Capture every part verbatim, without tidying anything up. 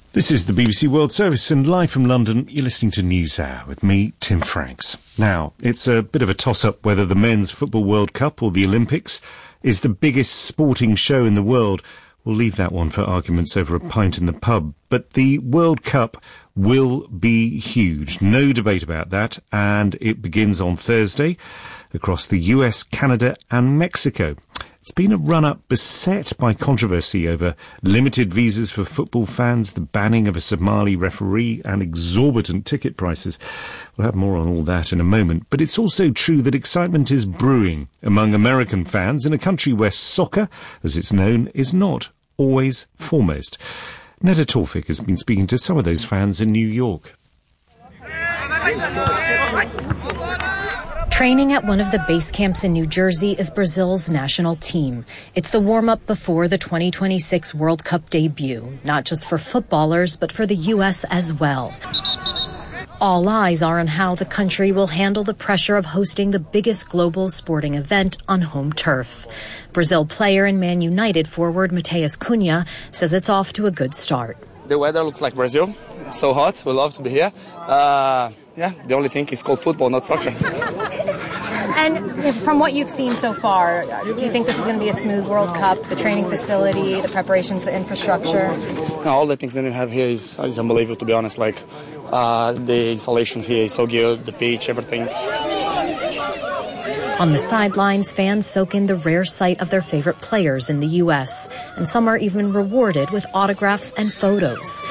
This is the B B C World Service, and live from London, you're listening to NewsHour with me, Tim Franks. Now, it's a bit of a toss-up whether the Men's Football World Cup or the Olympics is the biggest sporting show in the world. We'll leave that one for arguments over a pint in the pub. But the World Cup will be huge. No debate about that. And it begins on Thursday across the U S, Canada and Mexico. It's been a run-up beset by controversy over limited visas for football fans, the banning of a Somali referee and exorbitant ticket prices. We'll have more on all that in a moment. But it's also true that excitement is brewing among American fans in a country where soccer, as it's known, is not always foremost. Neda Tawfik has been speaking to some of those fans in New York. Training at one of the base camps in New Jersey is Brazil's national team. It's the warm-up before the twenty twenty-six World Cup debut, not just for footballers, but for the U S as well. All eyes are on how the country will handle the pressure of hosting the biggest global sporting event on home turf. Brazil player and Man United forward Matheus Cunha says it's off to a good start. The weather looks like Brazil. It's so hot. We love to be here. Uh, yeah, the only thing is called football, not soccer. And from what you've seen so far, do you think this is going to be a smooth World Cup? The training facility, the preparations, the infrastructure? No, all the things that we have here is, is unbelievable, to be honest. Like uh, the installations here is so good, the pitch, everything. On the sidelines, fans soak in the rare sight of their favorite players in the U S, and some are even rewarded with autographs and photos.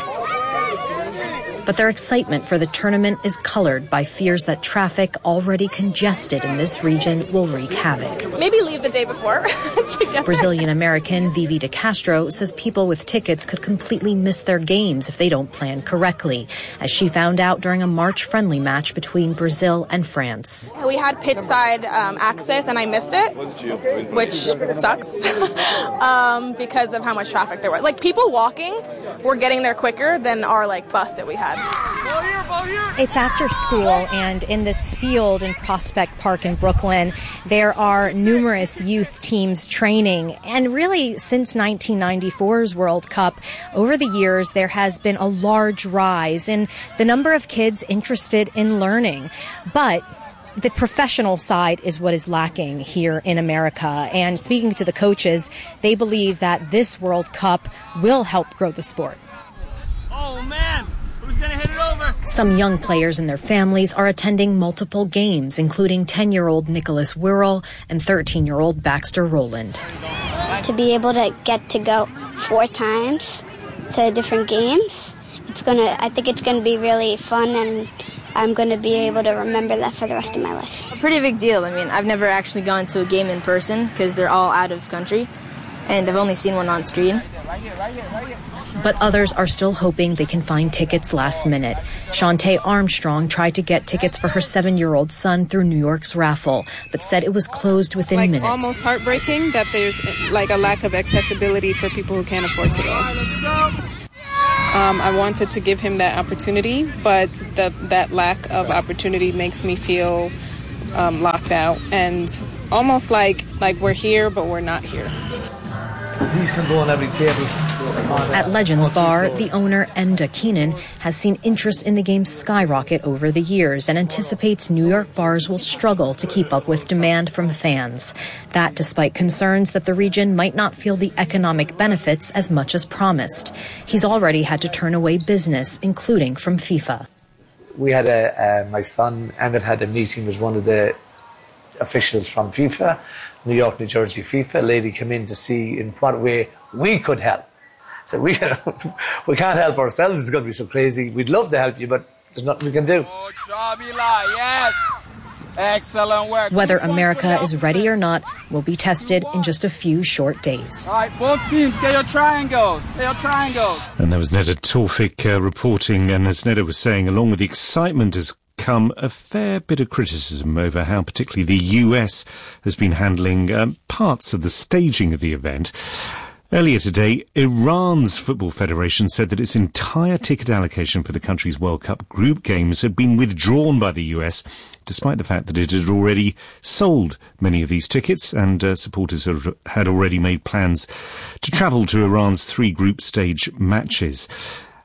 But their excitement for the tournament is colored by fears that traffic already congested in this region will wreak havoc. Maybe leave the day before to get Brazilian-American Vivi de Castro says people with tickets could completely miss their games if they don't plan correctly, as she found out during a March-friendly match between Brazil and France. We had pitch side um, access and I missed it, which sucks um, because of how much traffic there was. Like, people walking were getting there quicker than our like bus that we had. It's after school, and in this field in Prospect Park in Brooklyn, there are numerous youth teams training. And really, since nineteen ninety-four's World Cup, over the years, there has been a large rise in the number of kids interested in learning. But the professional side is what is lacking here in America. And speaking to the coaches, they believe that this World Cup will help grow the sport. Oh, man. Who's going to hit it over? Some young players and their families are attending multiple games, including ten-year-old Nicholas Wirral and thirteen-year-old Baxter Rowland. To be able to get to go four times to different games, it's gonna. I think it's going to be really fun, and I'm going to be able to remember that for the rest of my life. A pretty big deal. I mean, I've never actually gone to a game in person because they're all out of country, and I've only seen one on screen. But others are still hoping they can find tickets last minute. Shantae Armstrong tried to get tickets for her seven-year-old son through New York's raffle, but said it was closed within like, minutes. It's almost heartbreaking that there's like a lack of accessibility for people who can't afford to go. Um, I wanted to give him that opportunity, but the, that lack of opportunity makes me feel um, locked out and almost like like we're here, but we're not here. These can go on every table. At Legends Bar, the owner, Enda Keenan, has seen interest in the game skyrocket over the years and anticipates New York bars will struggle to keep up with demand from fans. That despite concerns that the region might not feel the economic benefits as much as promised. He's already had to turn away business, including from FIFA. We had a, uh, my son, Emmett, had a meeting with one of the officials from FIFA, New York, New Jersey FIFA. A lady came in to see in what way we could help. So we, we can't help ourselves. It's going to be so crazy. We'd love to help you, but there's nothing we can do. Oh, Chabila, yes. Excellent work. Whether America is ready or not will be tested in just a few short days. All right, both teams, get your triangles. Get your triangles. And there was Neda Tawfik uh, reporting, and as Neda was saying, along with the excitement has come a fair bit of criticism over how particularly the U S has been handling um, parts of the staging of the event. Earlier today, Iran's Football Federation said that its entire ticket allocation for the country's World Cup group games had been withdrawn by the U S, despite the fact that it had already sold many of these tickets, and uh, supporters had already made plans to travel to Iran's three group stage matches.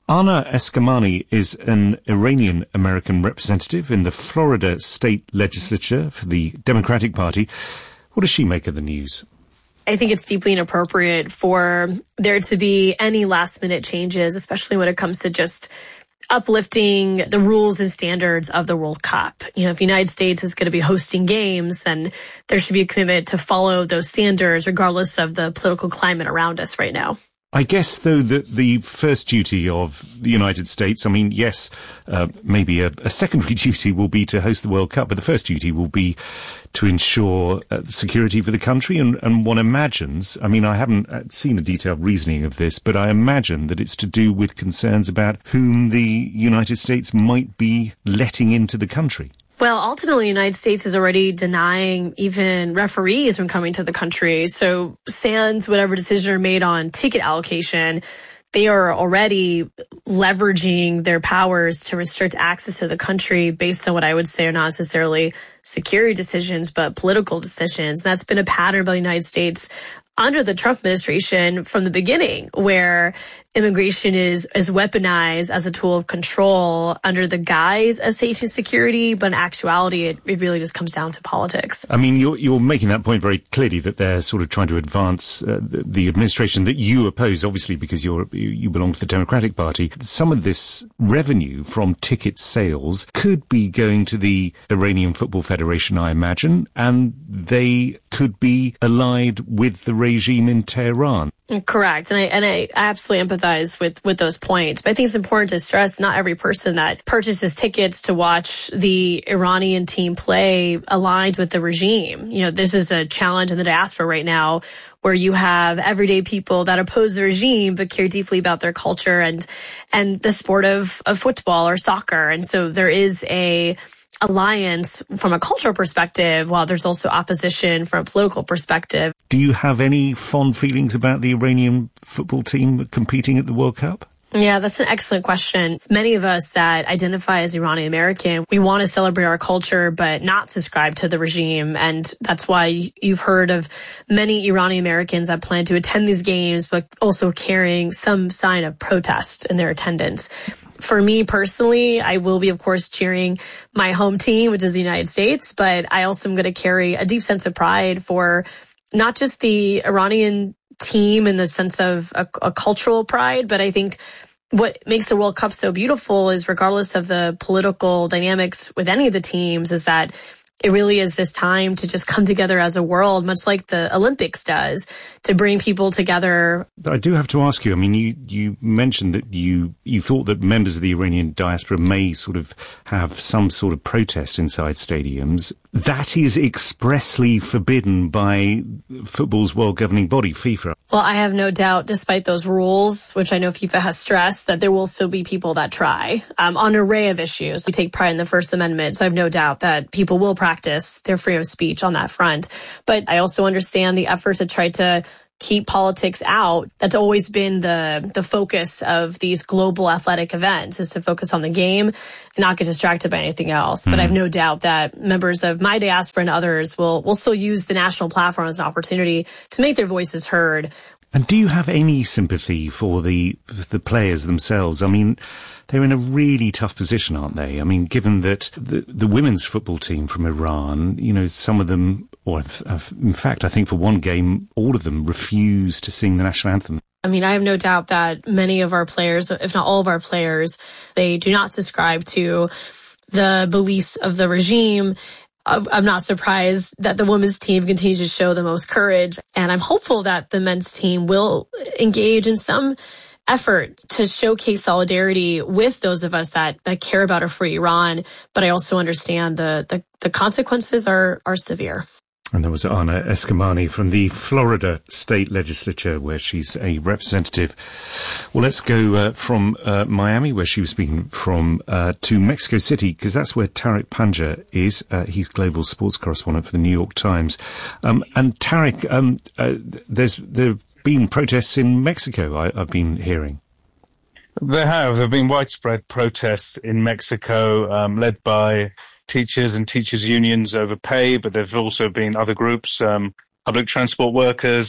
Anna Eskamani is an Iranian-American representative in the Florida state legislature for the Democratic Party. What does she make of the news? I think it's deeply inappropriate for there to be any last-minute changes, especially when it comes to just uplifting the rules and standards of the World Cup. You know, if the United States is going to be hosting games, then there should be a commitment to follow those standards regardless of the political climate around us right now. I guess, though, that the first duty of the United States, I mean, yes, uh, maybe a, a secondary duty will be to host the World Cup, but the first duty will be to ensure uh, security for the country. And, and one imagines, I mean, I haven't seen a detailed reasoning of this, but I imagine that it's to do with concerns about whom the United States might be letting into the country. Well, ultimately, the United States is already denying even referees from coming to the country. So sans whatever decision are made on ticket allocation, they are already leveraging their powers to restrict access to the country based on what I would say are not necessarily security decisions, but political decisions. And that's been a pattern by the United States under the Trump administration from the beginning, where immigration is, is weaponized as a tool of control under the guise of safety and security, but in actuality, it, it really just comes down to politics. I mean, you're, you're making that point very clearly, that they're sort of trying to advance uh, the, the administration that you oppose, obviously, because you're, you, you belong to the Democratic Party. Some of this revenue from ticket sales could be going to the Iranian Football Federation, I imagine, and they could be allied with the regime in Tehran. Correct. And I, and I absolutely empathize with, with those points. But I think it's important to stress not every person that purchases tickets to watch the Iranian team play aligned with the regime. You know, this is a challenge in the diaspora right now, where you have everyday people that oppose the regime but care deeply about their culture and, and the sport of, of football or soccer. And so there is a alliance from a cultural perspective, while there's also opposition from a political perspective. Do you have any fond feelings about the Iranian football team competing at the World Cup? Yeah, that's an excellent question. Many of us that identify as Iranian American, we want to celebrate our culture, but not subscribe to the regime. And that's why you've heard of many Iranian Americans that plan to attend these games, but also carrying some sign of protest in their attendance. For me personally, I will be, of course, cheering my home team, which is the United States, but I also am going to carry a deep sense of pride for not just the Iranian team in the sense of a, a cultural pride, but I think what makes the World Cup so beautiful is, regardless of the political dynamics with any of the teams, is that it really is this time to just come together as a world, much like the Olympics does, to bring people together. But I do have to ask you, I mean, you, you mentioned that you, you thought that members of the Iranian diaspora may sort of have some sort of protest inside stadiums. That is expressly forbidden by football's world governing body, FIFA. Well, I have no doubt, despite those rules, which I know FIFA has stressed, that there will still be people that try um, on an array of issues. We take pride in the First Amendment, so I have no doubt that people will practice their freedom of speech on that front. But I also understand the effort to try to keep politics out. That's always been the the focus of these global athletic events, is to focus on the game and not get distracted by anything else. Mm. But I have no doubt that members of my diaspora and others will, will still use the national platform as an opportunity to make their voices heard. And do you have any sympathy for the for the players themselves? I mean, they're in a really tough position, aren't they? I mean, given that the, the women's football team from Iran, you know, some of them, or in fact, I think for one game, all of them refused to sing the national anthem. I mean, I have no doubt that many of our players, if not all of our players, they do not subscribe to the beliefs of the regime. I'm not surprised that the women's team continues to show the most courage. And I'm hopeful that the men's team will engage in some effort to showcase solidarity with those of us that, that care about a free Iran. But I also understand the, the, the consequences are, are severe. And there was Anna Eskamani from the Florida state legislature, where she's a representative. Well, let's go uh, from uh, Miami, where she was speaking from, uh, to Mexico City, because that's where Tariq Panja is. Uh, he's global sports correspondent for the New York Times. Um, and Tariq, um, uh, there's there have been protests in Mexico, I, I've been hearing. There have. There have been widespread protests in Mexico, um, led by teachers and teachers' unions over pay, but there have also been other groups, um, public transport workers,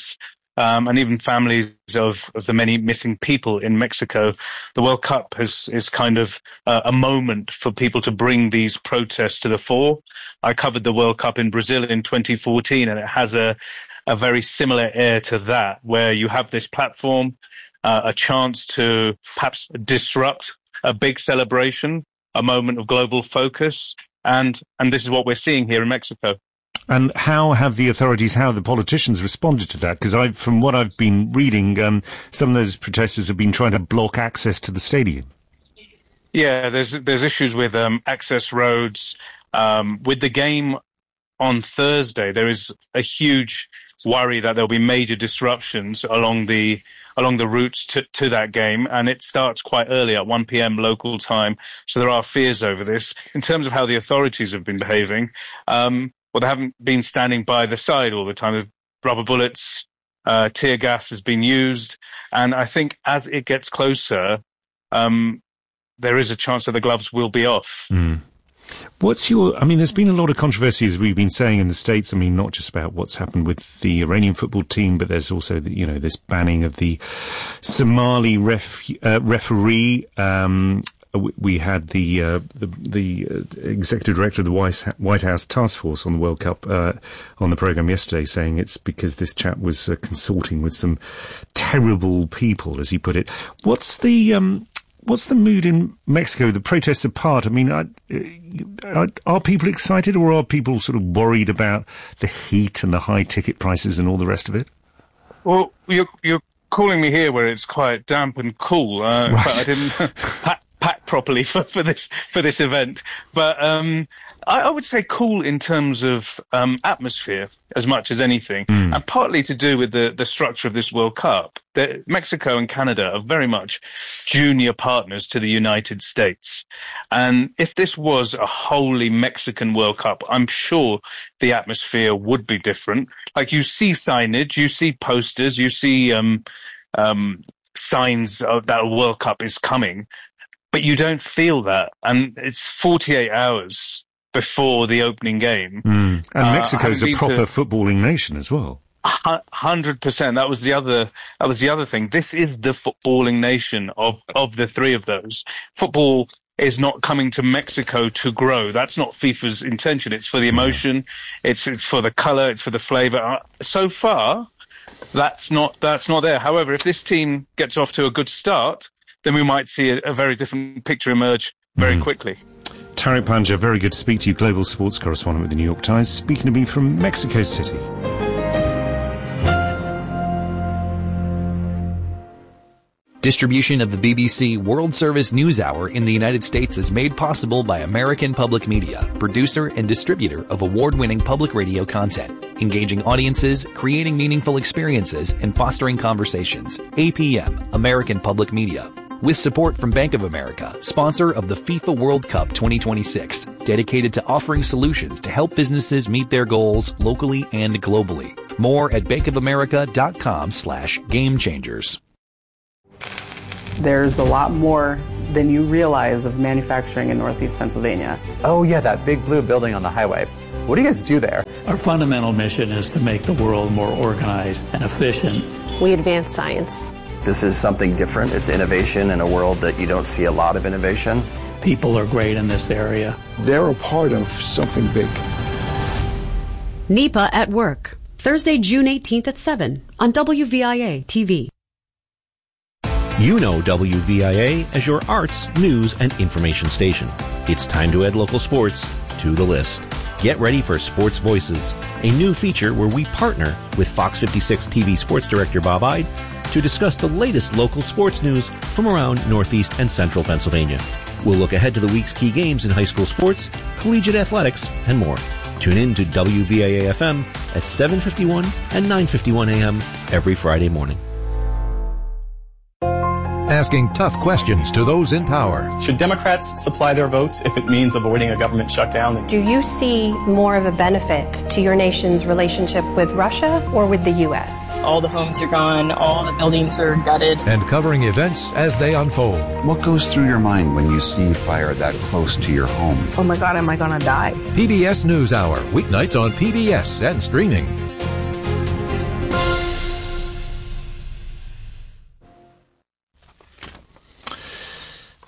um, and even families of, of the many missing people in Mexico. The World Cup has, is kind of uh, a moment for people to bring these protests to the fore. I covered the World Cup in Brazil in twenty fourteen, and it has a, a very similar air to that, where you have this platform, uh, a chance to perhaps disrupt a big celebration, a moment of global focus. And, and this is what we're seeing here in Mexico. And how have the authorities, how have the politicians responded to that? Because I, from what I've been reading, um, some of those protesters have been trying to block access to the stadium. Yeah, there's there's issues with um, access roads. Um, with the game on Thursday, there is a huge worry that there'll be major disruptions along the along the routes to, to that game, and it starts quite early at one p.m. local time. So there are fears over this. In terms of how the authorities have been behaving, um, well, they haven't been standing by the side all the time. Rubber bullets, uh, tear gas has been used, and I think as it gets closer, um, there is a chance that the gloves will be off. Mm. What's your, I mean, there's been a lot of controversy, as we've been saying, in the States. I mean, not just about what's happened with the Iranian football team, but there's also, the, you know, this banning of the Somali ref, uh, referee. Um, we had the, uh, the, the uh, executive director of the White House task force on the World Cup, uh, on the program yesterday, saying it's because this chap was uh, consorting with some terrible people, as he put it. What's the, um, What's the mood in Mexico? The protests apart, I mean, are, are, are people excited, or are people sort of worried about the heat and the high ticket prices and all the rest of it? Well, you're, you're calling me here where it's quite damp and cool. Uh, right. I didn't pack, pack properly for, for this for this event, but um, I, I would say cool in terms of um, atmosphere as much as anything, mm. and partly to do with the, the structure of this World Cup. The, Mexico and Canada are very much junior partners to the United States. And if this was a wholly Mexican World Cup, I'm sure the atmosphere would be different. Like, you see signage, you see posters, you see um, um, signs of that a World Cup is coming, but you don't feel that. And it's forty-eight hours before the opening game. Mm. And uh, Mexico's a proper to, footballing nation as well. Hundred percent. That was the other. That was the other thing. This is the footballing nation of of the three of those. Football is not coming to Mexico to grow. That's not FIFA's intention. It's for the emotion. It's it's for the color. It's for the flavor. Uh, so far, that's not that's not there. However, if this team gets off to a good start, then we might see a, a very different picture emerge very mm. quickly. Tariq Panja, very good to speak to you, global sports correspondent with the New York Times, speaking to me from Mexico City. Distribution of the B B C World Service News Hour in the United States is made possible by American Public Media, producer and distributor of award-winning public radio content, engaging audiences, creating meaningful experiences, and fostering conversations. A P M, American Public Media. With support from Bank of America, sponsor of the FIFA World Cup twenty twenty-six, dedicated to offering solutions to help businesses meet their goals locally and globally. More at bankofamerica.com slash game changers. There's a lot more than you realize of manufacturing in Northeast Pennsylvania. Oh yeah, that big blue building on the highway. What do you guys do there? Our fundamental mission is to make the world more organized and efficient. We advance science. This is something different. It's innovation in a world that you don't see a lot of innovation. People are great in this area. They're a part of something big. NEPA at Work, Thursday, June eighteenth at seven on W V I A T V. You know W V I A as your arts, news, and information station. It's time to add local sports to the list. Get ready for Sports Voices, a new feature where we partner with Fox fifty-six T V sports director Bob Ide to discuss the latest local sports news from around Northeast and Central Pennsylvania. We'll look ahead to the week's key games in high school sports, collegiate athletics, and more. Tune in to W V I A F M at seven fifty-one and nine fifty-one a m every Friday morning. Asking tough questions to those in power. Should Democrats supply their votes if it means avoiding a government shutdown? Do you see more of a benefit to your nation's relationship with Russia or with the U S? All the homes are gone, all the buildings are gutted. And covering events as they unfold. What goes through your mind when you see fire that close to your home? Oh my God, am I gonna die? P B S NewsHour, weeknights on P B S and streaming.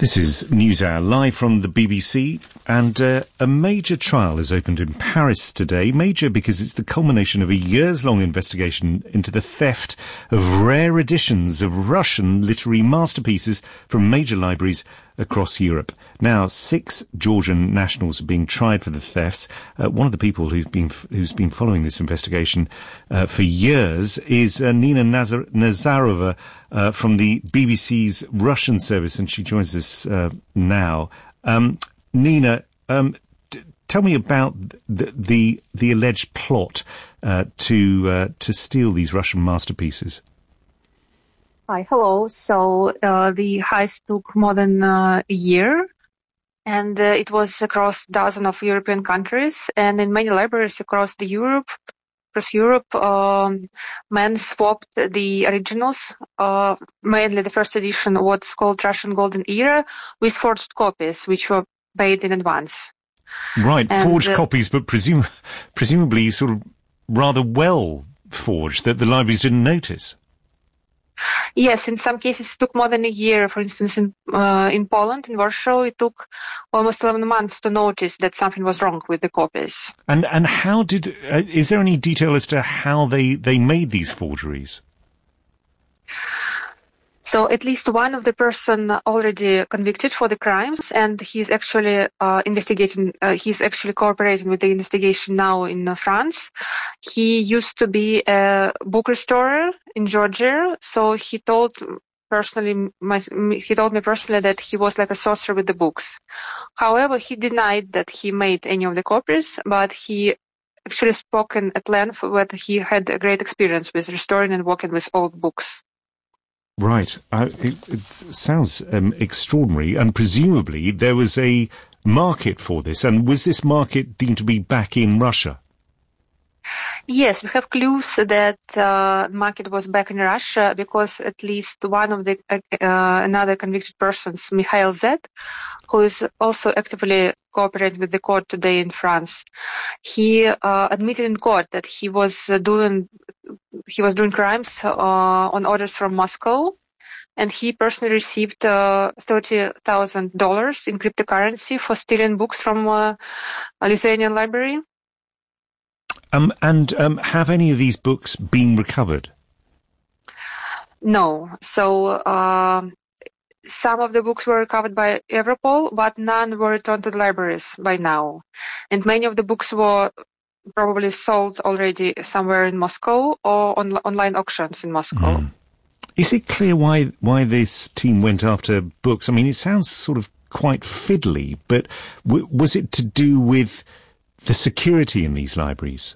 This is NewsHour, live from the B B C, and uh, a major trial has opened in Paris today. Major because it's the culmination of a years-long investigation into the theft of rare editions of Russian literary masterpieces from major libraries across Europe. Now, six Georgian nationals are being tried for the thefts. Uh, one of the people who's been who's been following this investigation uh, for years is uh, Nina Nazar- Nazarova uh, from the B B C's Russian service, and she joins us uh, now. Um, Nina, um, d- tell me about the the, the alleged plot uh, to uh, to steal these Russian masterpieces. Hi, hello. So uh, the heist took more than uh, a year, and uh, it was across dozens of European countries, and in many libraries across the Europe, across Europe, um, men swapped the originals, uh, mainly the first edition, what's called Russian Golden Era, with forged copies, which were paid in advance. Right, and, forged uh, copies, but presum- presumably sort of rather well forged that the libraries didn't notice. Yes, in some cases it took more than a year. For instance, in uh, in Poland, in Warsaw, it took almost eleven months to notice that something was wrong with the copies. And and how did? Uh, is there any detail as to how they, they made these forgeries? So at least one of the person already convicted for the crimes, and he's actually uh, investigating. Uh, he's actually cooperating with the investigation now in uh, France. He used to be a book restorer in Georgia, so he told personally, my, he told me personally that he was like a sorcerer with the books. However, he denied that he made any of the copies, but he actually spoken at length that he had a great experience with restoring and working with old books. Right. Uh, it, it sounds um, extraordinary, and presumably there was a market for this. And was this market deemed to be back in Russia? Yes, we have clues that uh, the market was back in Russia because at least one of the uh, another convicted persons, Mikhail Z, who is also actively cooperating with the court today in France, he uh, admitted in court that he was uh, doing he was doing crimes uh, on orders from Moscow, and he personally received uh, thirty thousand dollars in cryptocurrency for stealing books from uh, a Lithuanian library. Um, and um, have any of these books been recovered? No. So uh, some of the books were recovered by Europol, but none were returned to the libraries by now. And many of the books were probably sold already somewhere in Moscow or on online auctions in Moscow. Mm. Is it clear why why this team went after books? I mean, it sounds sort of quite fiddly, but w- was it to do with the security in these libraries?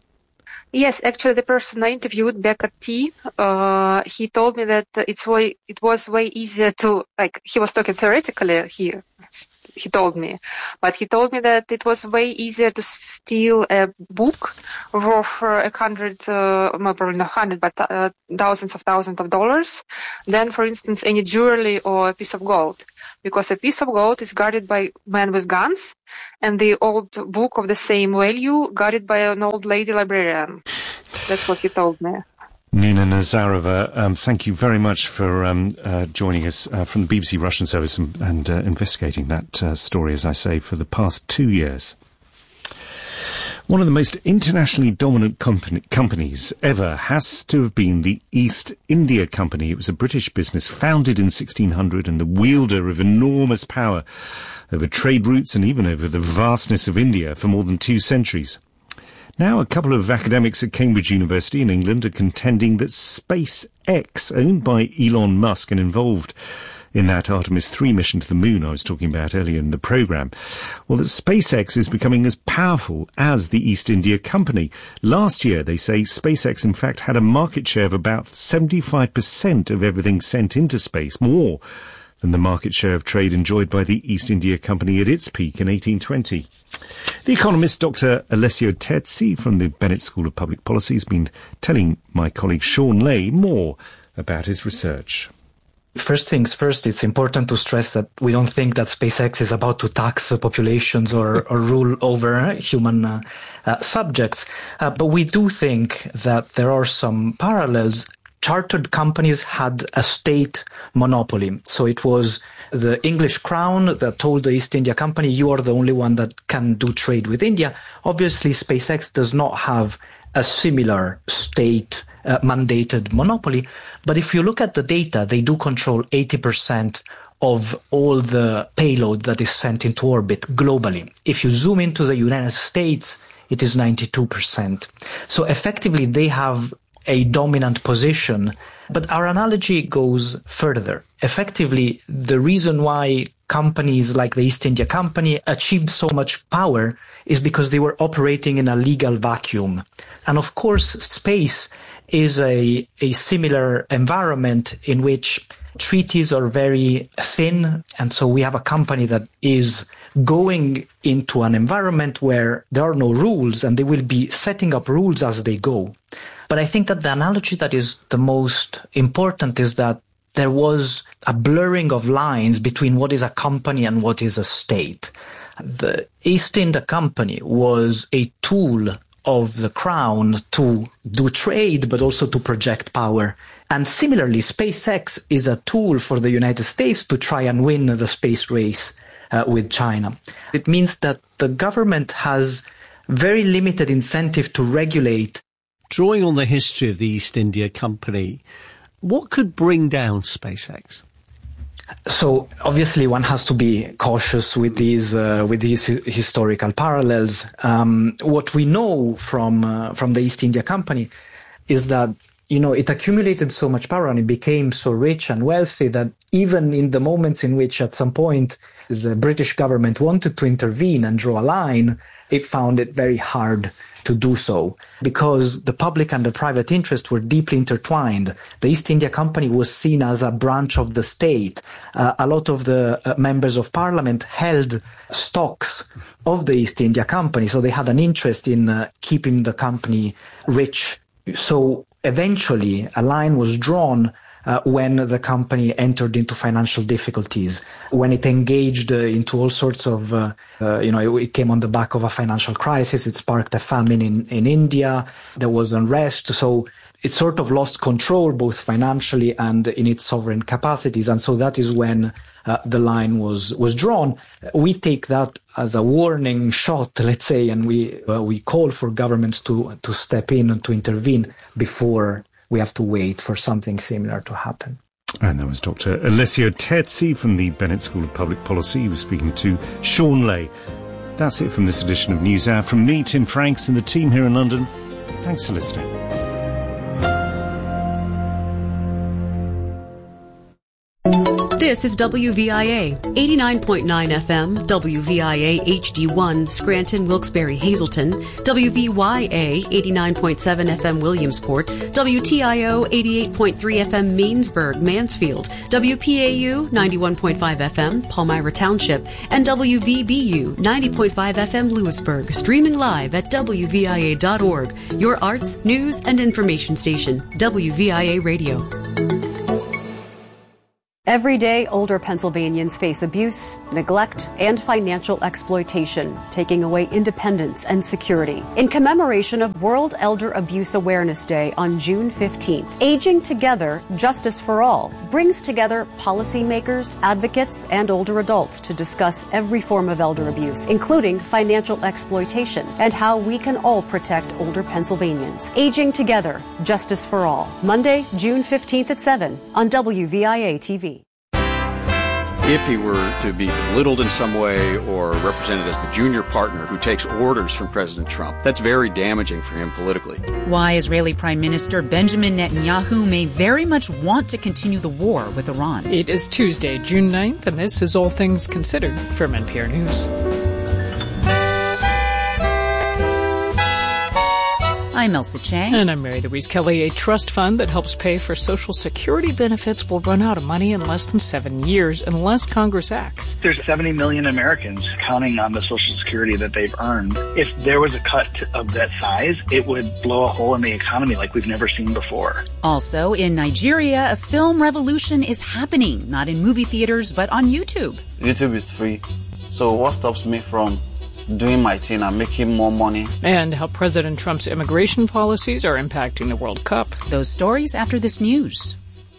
Yes, actually, the person I interviewed, Becca T, uh, he told me that it's way, it was way easier to, like, he was talking theoretically here, he told me, but he told me that it was way easier to steal a book worth a hundred, uh, well, probably not hundred, but uh, thousands of thousands of dollars than, for instance, any jewelry or a piece of gold. Because a piece of gold is guarded by men with guns, and the old book of the same value guarded by an old lady librarian. That's what he told me. Nina Nazarova, um, thank you very much for um, uh, joining us uh, from the B B C Russian service and, and uh, investigating that uh, story, as I say, for the past two years. One of the most internationally dominant company, companies ever has to have been the East India Company. It was a British business founded in sixteen hundred and the wielder of enormous power over trade routes and even over the vastness of India for more than two centuries. Now, a couple of academics at Cambridge University in England are contending that SpaceX, owned by Elon Musk and involved in that Artemis three mission to the moon I was talking about earlier in the programme, well, that SpaceX is becoming as powerful as the East India Company. Last year, they say, SpaceX, in fact, had a market share of about seventy-five percent of everything sent into space, more than the market share of trade enjoyed by the East India Company at its peak in eighteen twenty. The economist Doctor Alessio Terzi from the Bennett School of Public Policy has been telling my colleague Sean Lay more about his research. First things first, it's important to stress that we don't think that SpaceX is about to tax populations or, or rule over human uh, uh, subjects. Uh, but we do think that there are some parallels chartered companies had a state monopoly. So it was the English crown that told the East India Company, you are the only one that can do trade with India. Obviously, SpaceX does not have a similar state uh, mandated monopoly. But if you look at the data, they do control eighty percent of all the payload that is sent into orbit globally. If you zoom into the United States, it is ninety-two percent. So effectively, they have a dominant position. But our analogy goes further. Effectively, the reason why companies like the East India Company achieved so much power is because they were operating in a legal vacuum. And of course, space is a, a similar environment in which treaties are very thin. And so we have a company that is going into an environment where there are no rules, and they will be setting up rules as they go. But I think that the analogy that is the most important is that there was a blurring of lines between what is a company and what is a state. The East India Company was a tool of the crown to do trade, but also to project power. And similarly, SpaceX is a tool for the United States to try and win the space race uh, with China. It means that the government has very limited incentive to regulate. Drawing on the history of the East India Company, what could bring down SpaceX? So obviously one has to be cautious with these uh, with these historical parallels. Um, what we know from uh, from the East India Company is that, you know, it accumulated so much power and it became so rich and wealthy that even in the moments in which at some point the British government wanted to intervene and draw a line, it found it very hard to do so, because the public and the private interest were deeply intertwined. The East India Company was seen as a branch of the state. Uh, a lot of the uh, members of parliament held stocks of the East India Company, so they had an interest in uh, keeping the company rich. So eventually a line was drawn Uh, when the company entered into financial difficulties, when it engaged uh, into all sorts of, uh, uh, you know, it, it came on the back of a financial crisis. It sparked a famine in, in India. There was unrest. So it sort of lost control both financially and in its sovereign capacities. And so that is when uh, the line was, was drawn. We take that as a warning shot, let's say, and we, uh, we call for governments to, to step in and to intervene before we have to wait for something similar to happen. And that was Doctor Alessio Terzi from the Bennett School of Public Policy. He was speaking to Sean Ley. That's it from this edition of NewsHour. From me, Tim Franks, and the team here in London, thanks for listening. This is W V I A, eighty-nine point nine F M, W V I A H D one, Scranton, Wilkes-Barre, Hazleton, W V Y A, eighty-nine point seven F M, Williamsport, W T I O, eighty-eight point three F M, Mainsburg, Mansfield, W P A U, ninety-one point five F M, Palmyra Township, and W V B U, ninety point five F M, Lewisburg, streaming live at W V I A dot org, your arts, news, and information station, W V I A Radio. Every day, older Pennsylvanians face abuse, neglect, and financial exploitation, taking away independence and security. In commemoration of World Elder Abuse Awareness Day on June fifteenth, Aging Together, Justice for All brings together policymakers, advocates, and older adults to discuss every form of elder abuse, including financial exploitation, and how we can all protect older Pennsylvanians. Aging Together, Justice for All, Monday, June fifteenth at seven on W V I A T V. If he were to be belittled in some way or represented as the junior partner who takes orders from President Trump, that's very damaging for him politically. Why Israeli Prime Minister Benjamin Netanyahu may very much want to continue the war with Iran. It is Tuesday, June ninth, and this is All Things Considered from N P R News. I'm Elsa Chang. And I'm Mary Louise Kelly. A trust fund that helps pay for Social Security benefits will run out of money in less than seven years unless Congress acts. There's seventy million Americans counting on the Social Security that they've earned. If there was a cut of that size, it would blow a hole in the economy like we've never seen before. Also, in Nigeria, a film revolution is happening, not in movie theaters, but on YouTube. YouTube is free, so what stops me from doing my thing and making more money. And how President Trump's immigration policies are impacting the World Cup. Those stories after this news.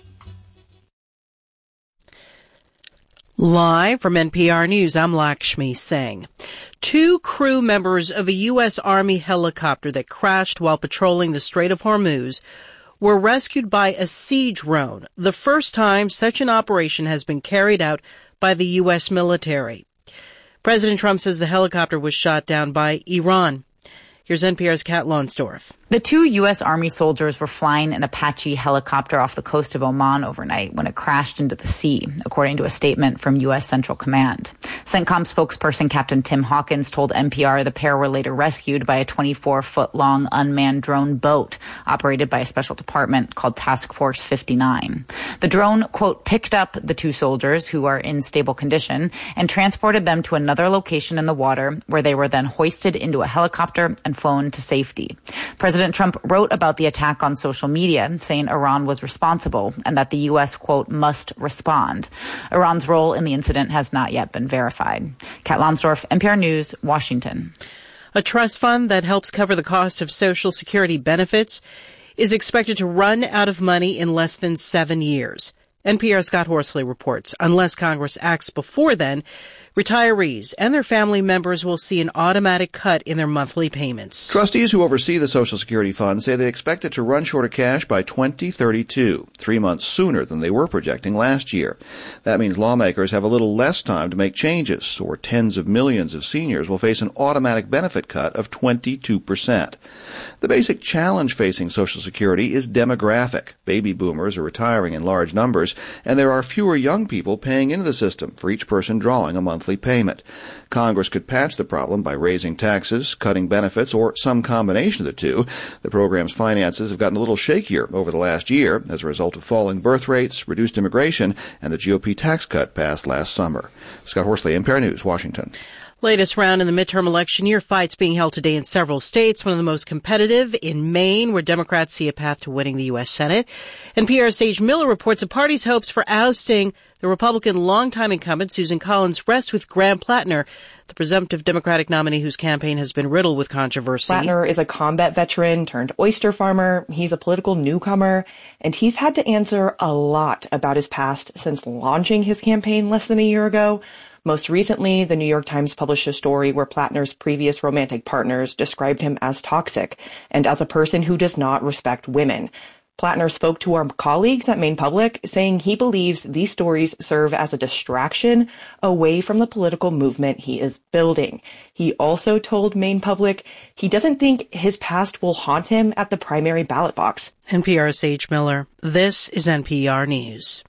Live from N P R News, I'm Lakshmi Singh. Two crew members of a U S Army helicopter that crashed while patrolling the Strait of Hormuz were rescued by a Sea drone, the first time such an operation has been carried out by the U S military. President Trump says the helicopter was shot down by Iran. Here's N P R's Kat Lonsdorf. The two U S Army soldiers were flying an Apache helicopter off the coast of Oman overnight when it crashed into the sea, according to a statement from U S Central Command. CENTCOM spokesperson Captain Tim Hawkins told N P R the pair were later rescued by a twenty-four foot long unmanned drone boat operated by a special department called Task Force fifty-nine. The drone, quote, picked up the two soldiers who are in stable condition and transported them to another location in the water where they were then hoisted into a helicopter and flown to safety. President Trump wrote about the attack on social media, saying Iran was responsible and that the U S, quote, must respond. Iran's role in the incident has not yet been verified. Kat Lonsdorf, N P R News, Washington. A trust fund that helps cover the cost of Social Security benefits is expected to run out of money in less than seven years. N P R's Scott Horsley reports, unless Congress acts before then, retirees and their family members will see an automatic cut in their monthly payments. Trustees who oversee the Social Security Fund say they expect it to run short of cash by twenty thirty-two, three months sooner than they were projecting last year. That means lawmakers have a little less time to make changes, or tens of millions of seniors will face an automatic benefit cut of twenty-two percent. The basic challenge facing Social Security is demographic. Baby boomers are retiring in large numbers, and there are fewer young people paying into the system for each person drawing a monthly payment. Congress could patch the problem by raising taxes, cutting benefits, or some combination of the two. The program's finances have gotten a little shakier over the last year as a result of falling birth rates, reduced immigration, and the G O P tax cut passed last summer. Scott Horsley, N P R News, Washington. Latest round in the midterm election year, fights being held today in several states, one of the most competitive in Maine, where Democrats see a path to winning the U S Senate. N P R's Sage Miller reports the party's hopes for ousting the Republican longtime incumbent Susan Collins rest with Graham Plattner, the presumptive Democratic nominee whose campaign has been riddled with controversy. Plattner is a combat veteran turned oyster farmer. He's a political newcomer, and he's had to answer a lot about his past since launching his campaign less than a year ago. Most recently, the New York Times published a story where Plattner's previous romantic partners described him as toxic and as a person who does not respect women. Plattner spoke to our colleagues at Maine Public, saying he believes these stories serve as a distraction away from the political movement he is building. He also told Maine Public he doesn't think his past will haunt him at the primary ballot box. N P R's Sage Miller. This is N P R News.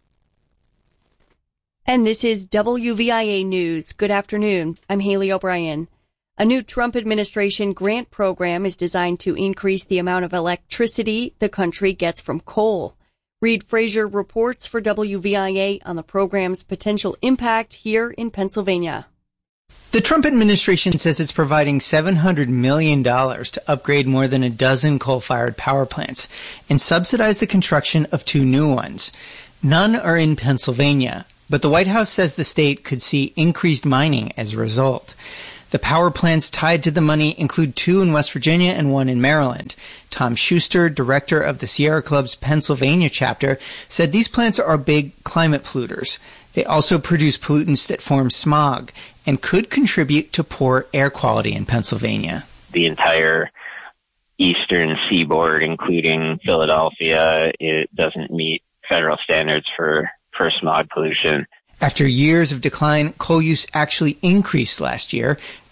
And this is W V I A News. Good afternoon. I'm Haley O'Brien. A new Trump administration grant program is designed to increase the amount of electricity the country gets from coal. Reed Frazier reports for W V I A on the program's potential impact here in Pennsylvania. The Trump administration says it's providing seven hundred million dollars to upgrade more than a dozen coal-fired power plants and subsidize the construction of two new ones. None are in Pennsylvania, but the White House says the state could see increased mining as a result. The power plants tied to the money include two in West Virginia and one in Maryland. Tom Schuster, director of the Sierra Club's Pennsylvania chapter, said these plants are big climate polluters. They also produce pollutants that form smog and could contribute to poor air quality in Pennsylvania. The entire eastern seaboard, including Philadelphia, it doesn't meet federal standards for for smog pollution. After years of decline, coal use actually increased last year.